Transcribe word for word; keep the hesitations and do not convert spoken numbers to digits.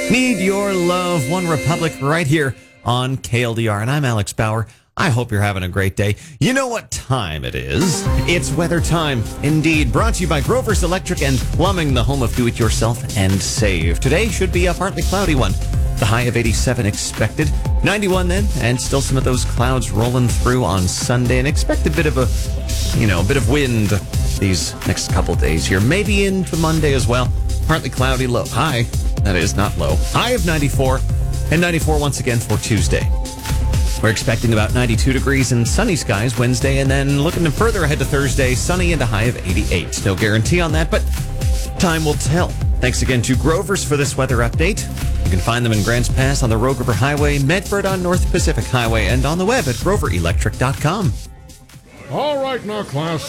Need Your Love, One Republic, right here on K L D R. And I'm Alex Bauer. I hope you're having a great day. You know what time it is? It's weather time, indeed. Brought to you by Grover's Electric and Plumbing, the home of do-it-yourself and save. Today should be a partly cloudy one. The high of eighty-seven expected. ninety-one then, and still some of those clouds rolling through on Sunday. And expect a bit of a, you know, a bit of wind these next couple days here. Maybe into Monday as well. Partly cloudy, low. High, that is, not low. High of ninety-four, and ninety-four once again for Tuesday. We're expecting about ninety-two degrees and sunny skies Wednesday, and then looking further ahead to Thursday, sunny and a high of eighty-eight. No guarantee on that, but time will tell. Thanks again to Grover's for this weather update. You can find them in Grants Pass on the Rogue River Highway, Medford on North Pacific Highway, and on the web at grover electric dot com. All right now, class.